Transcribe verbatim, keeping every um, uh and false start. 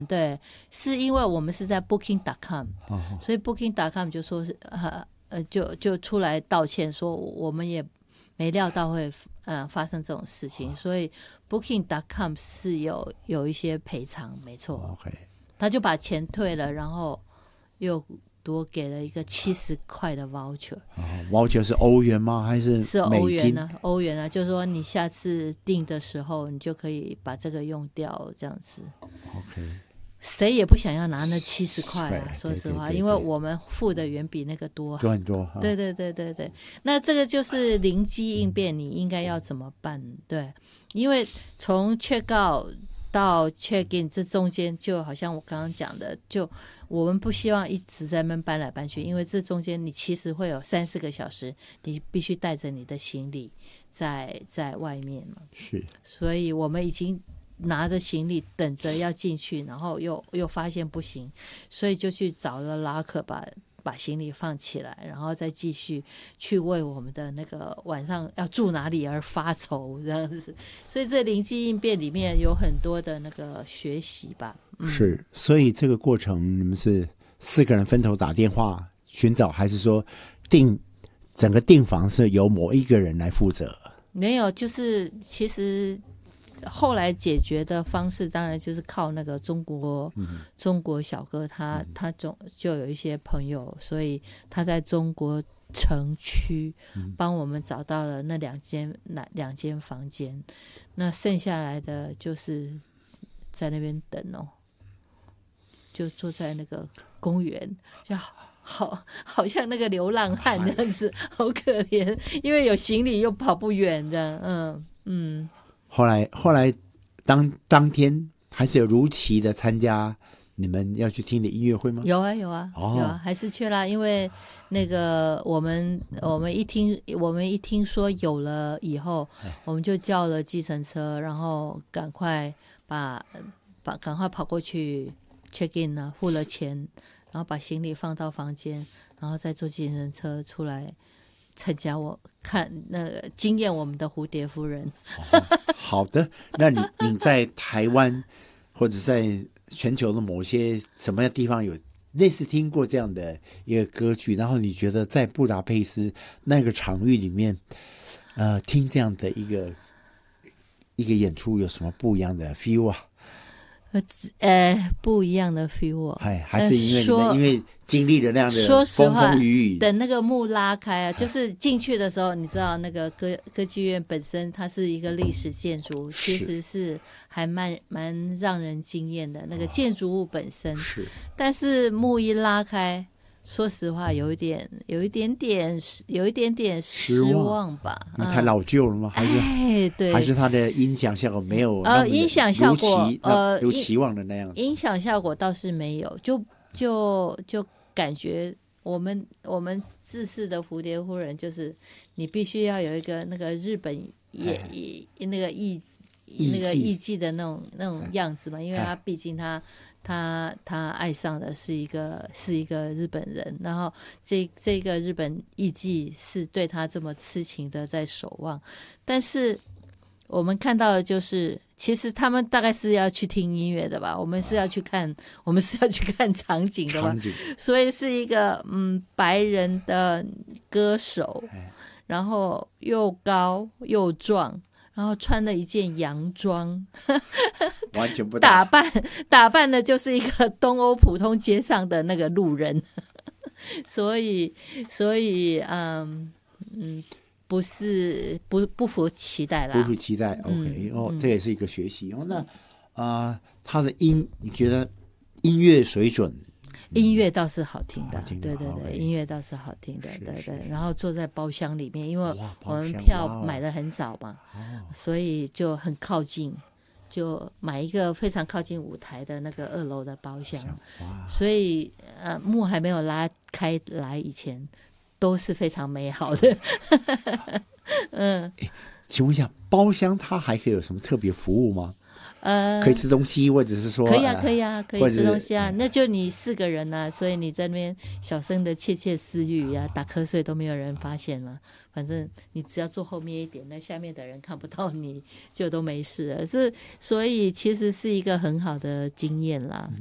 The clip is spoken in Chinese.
对，是因为我们是在 booking 点 com， 哦， 所以 booking 点 com 就说是呃呃就就出来道歉说我们也没料到会呃发生这种事情，所以 booking 点 com 是有有一些赔偿，没错。 OK， 他就把钱退了，然后又多给了一个七十块的 voucher。 哦，voucher 是欧元吗？还是是美金？ 欧元啊，欧元啊，就是说你下次订的时候，你就可以把这个用掉，这样子。 OK， 谁也不想要拿那七十块啊， 对说实话， 对对对因为我们付的远比那个多。 多很多。 对对对对对，那这个就是灵机应变，你应该要怎么办？对，因为从 check out 到 check in 这中间，就好像我刚刚讲的，就我们不希望一直在那边搬来搬去，因为这中间你其实会有三四个小时，你必须带着你的行李在在外面嘛。 是， 所以我们已经拿着行李等着要进去，然后又又发现不行，所以就去找了拉克把把行李放起来，然后再继续去为我们的那个晚上要住哪里而发愁这样子。所以这灵机应变里面有很多的那个学习吧。嗯、 是，所以这个过程你们是四个人分头打电话寻找，还是说订整个订房是由某一个人来负责？ 没有，就是其实后来解决的方式当然就是靠那个中国、嗯、中国小哥他、嗯、他总就有一些朋友，所以他在中国城区帮我们找到了那两间那两间房间，那剩下来的就是在那边等哦，就坐在那个公园，就好好像那个流浪汉这样子，好可怜，因为有行李又跑不远的。嗯嗯。 后来后来当当天还是有如期的参加你们要去听的音乐会吗？ 有啊有啊、哦、有啊，还是去啦，因为那个我们我们一听我们一听说有了以后，我们就叫了计程车，然后赶快把把赶快跑过去 check in 啊，付了钱，然后把行李放到房间，然后再坐计程车出来参加我看那个惊艳我们的蝴蝶夫人。 哦、好的，那你你在台湾或者在全球的某些什么地方有类似听过这样的一个歌剧，然后你觉得在布达佩斯那个场域里面，呃，听这样的一个一个演出有什么不一样的 feel 啊？ 呃，不一样的 feel 还还是因为你们因为经历了那样的风风雨雨， 等那个幕拉开啊，就是进去的时候，你知道那个歌歌剧院本身它是一个历史建筑，其实是还蛮蛮让人惊艳的那个建筑物本身， 是， 但是幕一拉开，说实话有一点有一点点有一点点失望吧， 因为太老旧了吗？还是、 哎、对， 还是它的音响效果没有呃音响效果呃如期望的那样， 音响效果倒是没有，就就就感觉我们我们制式的蝴蝶夫人就是你必须要有一个那个日本也、哎、那个艺那个艺伎的那种那种样子嘛，因为他毕竟他他他爱上的是一个是一个日本人，然后这这个日本艺伎是对他这么痴情的在守望，但是我们看到的就是其实他们大概是要去听音乐的吧，我们是要去看我们是要去看场景的吧，所以是一个嗯白人的歌手，然后又高又壮，然后穿了一件洋装， 完全不打扮打扮的就是一个东欧普通街上的那个路人，所以所以嗯嗯不是不不符期待啦， 不符期待 ，OK， 哦、嗯，这也是一个学习哦。那啊、呃，他的音，你觉得音乐水准？ 音乐倒是好听的， 好听的对对对， okay， 音乐倒是好听的，对对。然后坐在包厢里面，因为我们票买的很早嘛，所以就很靠近，就买一个非常靠近舞台的那个二楼的包厢，所以呃幕还没有拉开来以前都是非常美好的。嗯， 请问一下，包厢它还可以有什么特别服务吗？ 呃， 可以吃东西，或者是说可以啊， 呃可以啊，可以或者吃东西啊。那就你四个人啊，所以你在那边小声的窃窃私语啊，打瞌睡都没有人发现嘛。反正你只要坐后面一点，那下面的人看不到你就都没事了。是，所以其实是一个很好的经验啦。